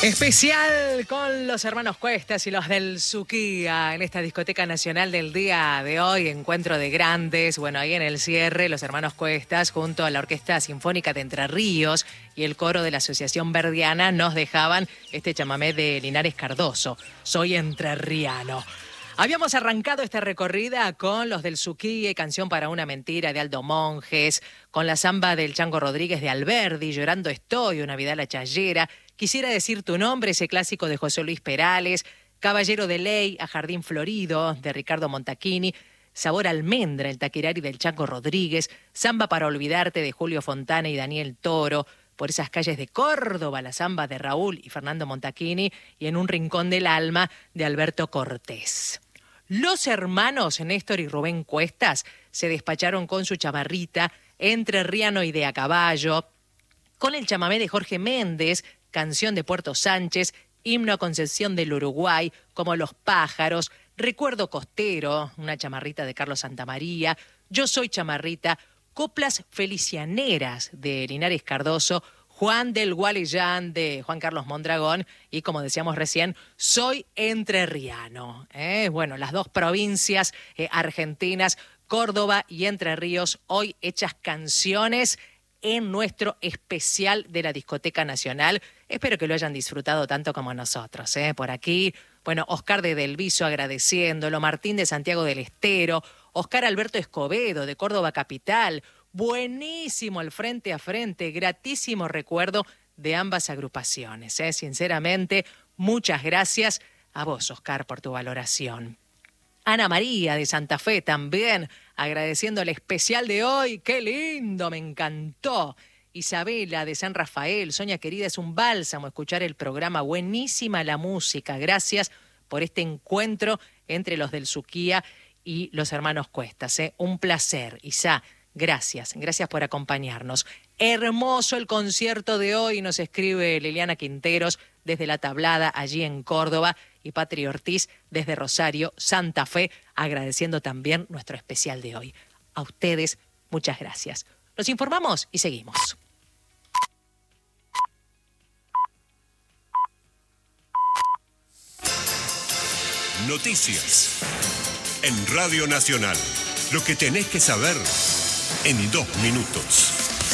Especial con los hermanos Cuestas y los del Suquía en esta discoteca nacional del día de hoy, encuentro de grandes. Bueno, ahí en el cierre, los hermanos Cuestas junto a la Orquesta Sinfónica de Entre Ríos y el coro de la Asociación Verdiana nos dejaban este chamamé de Linares Cardoso, Soy Entrerriano. Habíamos arrancado esta recorrida con los del Suquía y Canción para una Mentira de Aldo Monjes, con la samba del Chango Rodríguez de Alberdi, Llorando Estoy, una Vidal La Chayera, Quisiera decir tu nombre, ese clásico de José Luis Perales, Caballero de Ley, A Jardín Florido, de Ricardo Montachini, Sabor Almendra, el Taquirari del Chango Rodríguez, Samba para olvidarte de Julio Fontana y Daniel Toro, Por esas calles de Córdoba, la samba de Raúl y Fernando Montachini, y En un rincón del alma de Alberto Cortés. Los hermanos Néstor y Rubén Cuestas se despacharon con su chamarrita, entrerriano y de a caballo, con el chamamé de Jorge Méndez, Canción de Puerto Sánchez, Himno a Concepción del Uruguay, Como los pájaros, Recuerdo costero, una chamarrita de Carlos Santamaría, Yo soy chamarrita, Coplas felicianeras de Linares Cardoso, Juan del Gualeyán de Juan Carlos Mondragón y, como decíamos recién, Soy Entrerriano. Bueno, las dos provincias argentinas, Córdoba y Entre Ríos, hoy hechas canciones en nuestro especial de la Discoteca Nacional. Espero que lo hayan disfrutado tanto como nosotros. Por aquí, bueno, Oscar de Delviso agradeciéndolo, Martín de Santiago del Estero, Oscar Alberto Escobedo de Córdoba Capital. Buenísimo el frente a frente, gratísimo recuerdo de ambas agrupaciones. Sinceramente, muchas gracias a vos, Oscar, por tu valoración. Ana María de Santa Fe también, agradeciendo el especial de hoy. ¡Qué lindo! Me encantó. Isabela de San Rafael, Soña querida, es un bálsamo escuchar el programa. Buenísima la música. Gracias por este encuentro entre los del Suquía y los hermanos Cuestas. Un placer, Isa. Gracias por acompañarnos. Hermoso el concierto de hoy, nos escribe Liliana Quinteros desde La Tablada, allí en Córdoba, y Patri Ortiz desde Rosario, Santa Fe, agradeciendo también nuestro especial de hoy. A ustedes, muchas gracias. Los informamos y seguimos. Noticias en Radio Nacional. Lo que tenés que saber en 2 minutos.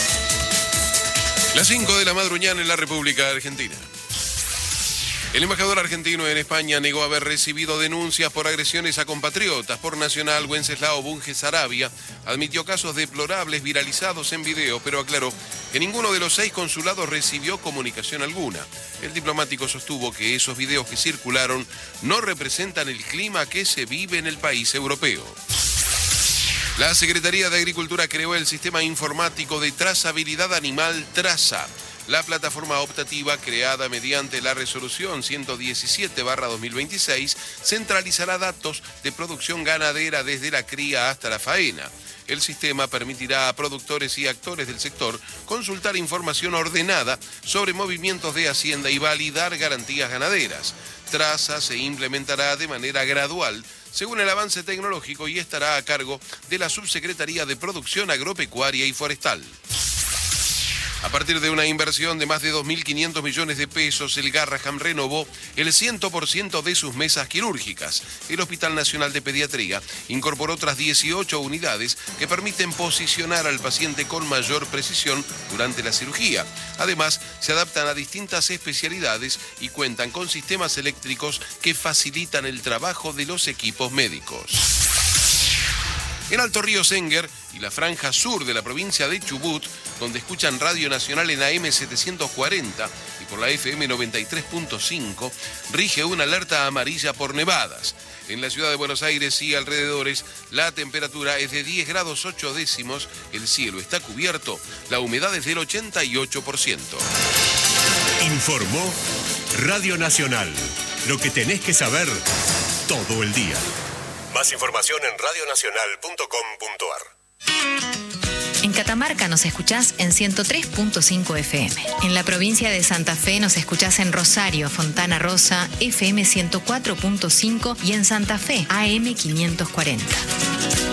Las 5 de la madrugada en la República Argentina. El embajador argentino en España negó haber recibido denuncias por agresiones a compatriotas. Por Nacional, Wenceslao Bunge Sarabia admitió casos deplorables viralizados en video, pero aclaró que ninguno de los 6 consulados recibió comunicación alguna. El diplomático sostuvo que esos videos que circularon no representan el clima que se vive en el país europeo. La Secretaría de Agricultura creó el sistema informático de trazabilidad animal Traza. La plataforma optativa, creada mediante la resolución 117/2026, centralizará datos de producción ganadera desde la cría hasta la faena. El sistema permitirá a productores y actores del sector consultar información ordenada sobre movimientos de hacienda y validar garantías ganaderas. Traza se implementará de manera gradual según el avance tecnológico y estará a cargo de la Subsecretaría de Producción Agropecuaria y Forestal. A partir de una inversión de más de 2.500 millones de pesos, el Garraham renovó el 100% de sus mesas quirúrgicas. El Hospital Nacional de Pediatría incorporó otras 18 unidades que permiten posicionar al paciente con mayor precisión durante la cirugía. Además, se adaptan a distintas especialidades y cuentan con sistemas eléctricos que facilitan el trabajo de los equipos médicos. En Alto Río Senguer y la franja sur de la provincia de Chubut, donde escuchan Radio Nacional en AM 740 y por la FM 93.5, rige una alerta amarilla por nevadas. En la ciudad de Buenos Aires y alrededores, la temperatura es de 10 grados 8 décimos, el cielo está cubierto, la humedad es del 88%. Informó Radio Nacional. Lo que tenés que saber todo el día. Más información en radionacional.com.ar. En Catamarca nos escuchás en 103.5 FM. En la provincia de Santa Fe nos escuchás en Rosario, Fontana Rosa, FM 104.5 y en Santa Fe, AM 540.